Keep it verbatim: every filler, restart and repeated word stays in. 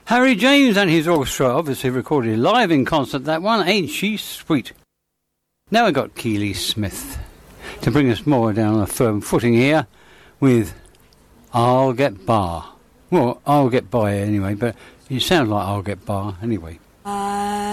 Harry James and his orchestra, obviously recorded live in concert, that one, Ain't She Sweet. Now I got Keely Smith to bring us more down on a firm footing here with I'll Get Bar. Well, I'll Get By anyway, but it sounds like I'll Get Bar anyway. Uh...